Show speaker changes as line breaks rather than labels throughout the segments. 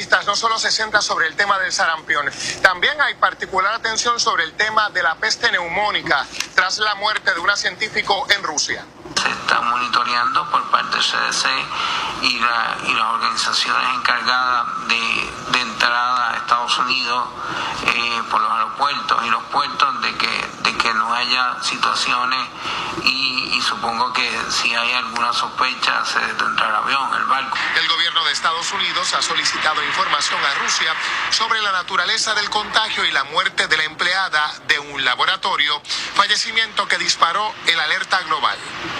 especialistas no solo se centra sobre el tema del sarampión, también hay particular atención sobre el tema de la peste neumónica tras la muerte de un científico en Rusia.
Se está monitoreando por parte del CDC y las organizaciones encargadas de entrada a Estados Unidos por los aeropuertos y los puertos de que no haya situaciones y supongo que si hay alguna sospecha se detendrá el avión, el barco.
El gobierno de Estados Unidos ha solicitado información a Rusia sobre la naturaleza del contagio y la muerte de la empleada de un laboratorio, fallecimiento que disparó el alerta global.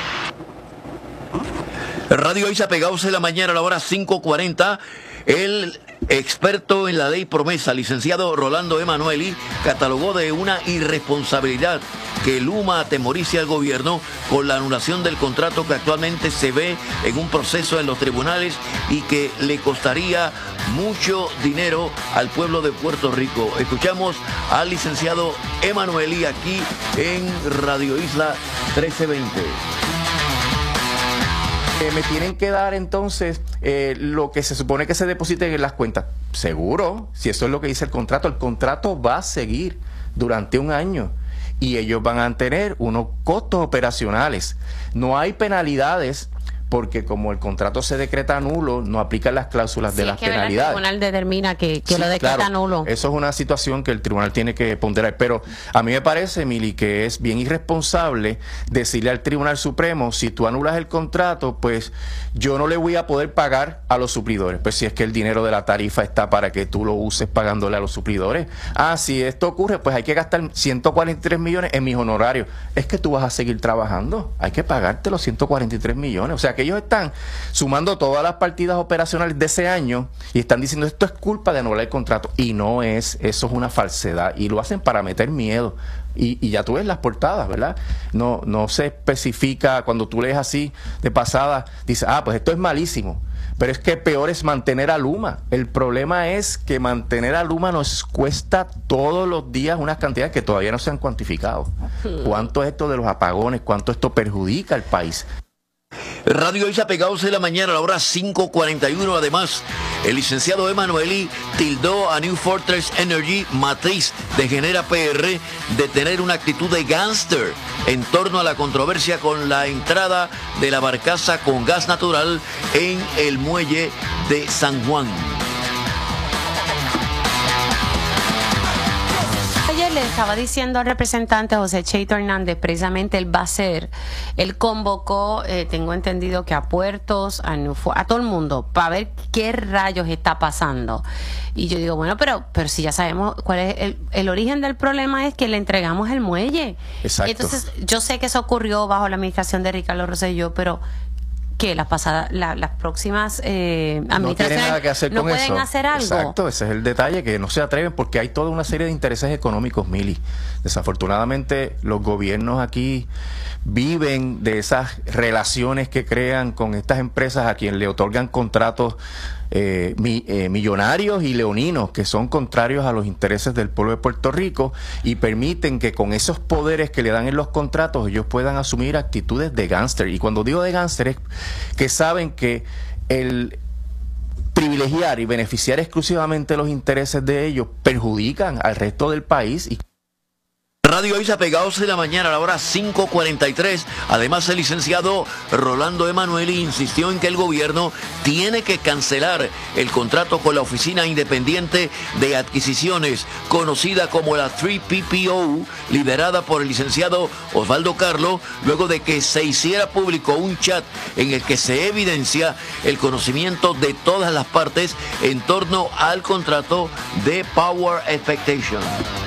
Radio Isa pegados en la mañana a la hora 5:40. El experto en la ley promesa, licenciado Rolando Emanueli, catalogó de una irresponsabilidad que Luma atemorice al gobierno con la anulación del contrato que actualmente se ve en un proceso en los tribunales y que le costaría mucho dinero al pueblo de Puerto Rico. Escuchamos al licenciado Emanueli aquí en Radio Isla 1320.
Me tienen que dar entonces lo que se supone que se depositen en las cuentas. Seguro, si eso es lo que dice el contrato va a seguir durante un año y ellos van a tener unos costos operacionales. No hay penalidades porque como el contrato se decreta nulo, no aplican las cláusulas de las penalidades.
El tribunal determina que
sí,
lo decreta nulo.
Eso es una situación que el tribunal tiene que ponderar. Pero a mí me parece, Mili, que es bien irresponsable decirle al Tribunal Supremo, si tú anulas el contrato, pues yo no le voy a poder pagar a los suplidores. Pues si es que el dinero de la tarifa está para que tú lo uses pagándole a los suplidores. Si esto ocurre, pues hay que gastar 143 millones en mis honorarios. Es que tú vas a seguir trabajando. Hay que pagarte los 143 millones. O sea, que ellos están sumando todas las partidas operacionales de ese año y están diciendo esto es culpa de anular el contrato y no es, eso es una falsedad y lo hacen para meter miedo y ya tú ves las portadas, ¿verdad? No se especifica, cuando tú lees así de pasada, dice, pues esto es malísimo, pero es que peor es mantener a Luma. El problema es que mantener a Luma nos cuesta todos los días unas cantidades que todavía no se han cuantificado. ¿Cuánto es esto de los apagones? ¿Cuánto esto perjudica al país?
Radio Isa pegados en la mañana a la hora 5:41. Además, el licenciado Emanueli tildó a New Fortress Energy, matriz de Genera PR, de tener una actitud de gángster en torno a la controversia con la entrada de la barcaza con gas natural en el muelle de San Juan.
Ayer le estaba diciendo al representante José Cheito Hernández, precisamente él convocó, tengo entendido que a puertos, a todo el mundo, para ver qué rayos está pasando. Y yo digo, bueno, pero si ya sabemos cuál es el origen del problema, es que le entregamos el muelle.
Exacto.
Entonces, yo sé que eso ocurrió bajo la administración de Ricardo Rosselló, pero que las próximas administraciones
no tienen nada que hacer
no
con
pueden
eso.
hacer algo.
Exacto, ese es el detalle, que no se atreven porque hay toda una serie de intereses económicos, Mili. Desafortunadamente los gobiernos aquí viven de esas relaciones que crean con estas empresas a quien le otorgan contratos millonarios y leoninos que son contrarios a los intereses del pueblo de Puerto Rico y permiten que con esos poderes que le dan en los contratos ellos puedan asumir actitudes de gángster. Y cuando digo de gángster es que saben que el privilegiar y beneficiar exclusivamente los intereses de ellos perjudican al resto del país. Y
Radio Isa pegados en la mañana a la hora 5:43. Además, el licenciado Rolando Emanueli insistió en que el gobierno tiene que cancelar el contrato con la Oficina Independiente de Adquisiciones, conocida como la 3PPO, liderada por el licenciado Osvaldo Carlo, luego de que se hiciera público un chat en el que se evidencia el conocimiento de todas las partes en torno al contrato de Power Expectation.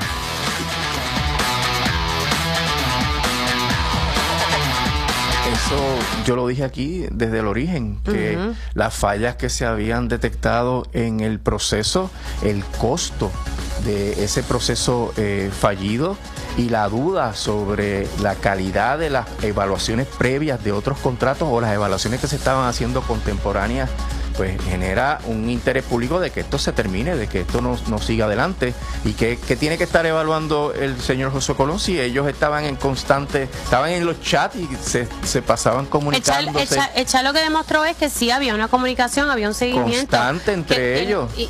Eso yo lo dije aquí desde el origen, que las fallas que se habían detectado en el proceso, el costo de ese proceso fallido y la duda sobre la calidad de las evaluaciones previas de otros contratos o las evaluaciones que se estaban haciendo contemporáneas, pues genera un interés público de que esto se termine, de que esto no siga adelante. Y que tiene que estar evaluando el señor José Colón si ellos estaban en los chats y se pasaban comunicándose.
Echar lo que demostró es que sí había una comunicación, había un seguimiento
constante entre ellos.